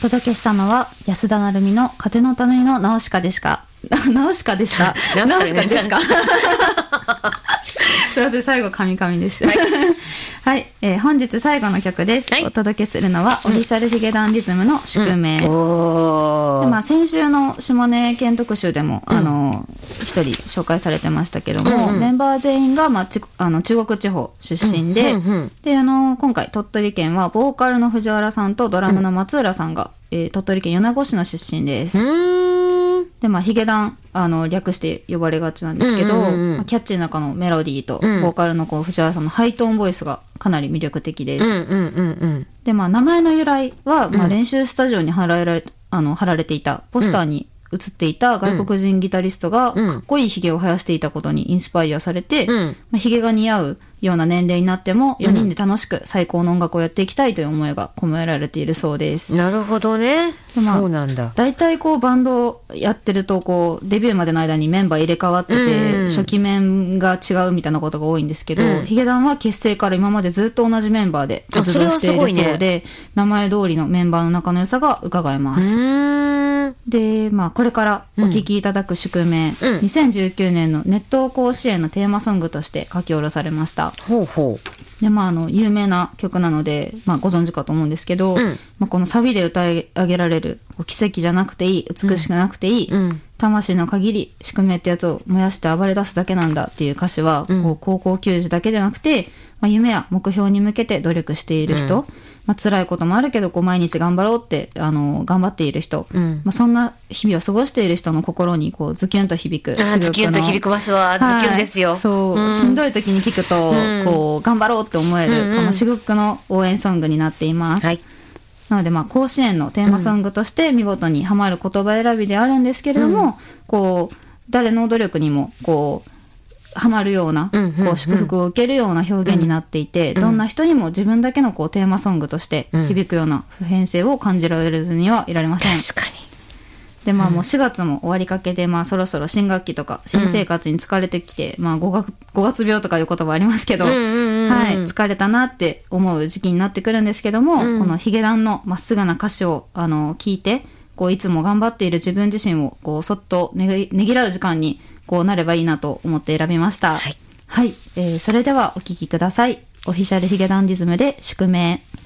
届けしたのは安田成美の風の谷のナウシカでしたナウシカでしたナウシカでしたすいません、最後カミカミでした。はい、本日最後の曲です。お届けするのはオフィシャルヒゲダンディズムの宿命。で、先週の島根県特集でも一人紹介されてましたけども、メンバー全員が中国地方出身で、で今回鳥取県はボーカルの藤原さんとドラムの松浦さんが、鳥取県米子市の出身です。でヒゲダン略して呼ばれがちなんですけど、キャッチーなこのメロディーと、ボーカルの藤原さんのハイトーンボイスがかなり魅力的です。で名前の由来は、練習スタジオに貼られていたポスターに映っていた外国人ギタリストがかっこいいヒゲを生やしていたことにインスパイアされて、ヒゲが似合うような年齢になっても4人で楽しく最高の音楽をやっていきたいという思いが込められているそうです。 なるほどね。そうなんだ。 だいたいバンドをやってるとデビューまでの間にメンバー入れ替わってて、初期面が違うみたいなことが多いんですけど、ヒゲダンは結成から今までずっと同じメンバーで活動しているそうで、名前通りのメンバーの仲の良さが伺えます。でこれからお聴きいただく宿命、2019年の熱湯甲子園のテーマソングとして書き下ろされました。で有名な曲なので、ご存知かと思うんですけど、このサビで歌い上げられる奇跡じゃなくていい、美しくなくていい、魂の限り宿命ってやつを燃やして暴れ出すだけなんだっていう歌詞は、高校球児だけじゃなくて、夢や目標に向けて努力している人、辛いこともあるけど毎日頑張ろうって頑張っている人、そんな日々を過ごしている人の心にズキュンと響く。 ズキュンと響きますわ。ズキュンですよ。 しんどい時に聞くと、頑張ろうって思える、この至極の応援ソングになっています。なので甲子園のテーマソングとして見事にハマる言葉選びであるんですけれども、誰の努力にもハマるような、祝福を受けるような表現になっていて、どんな人にも自分だけのテーマソングとして響くような普遍性を感じられずにはいられません。 確かに。 でもう4月も終わりかけで、そろそろ新学期とか新生活に疲れてきて、5月病とかいう言葉ありますけど、疲れたなって思う時期になってくるんですけども、このヒゲダンのまっすぐな歌詞を聞いて、いつも頑張っている自分自身をそっとねぎらう時間になればいいなと思って選びました。それではお聴きください。オフィシャルヒゲダンディズムで宿命。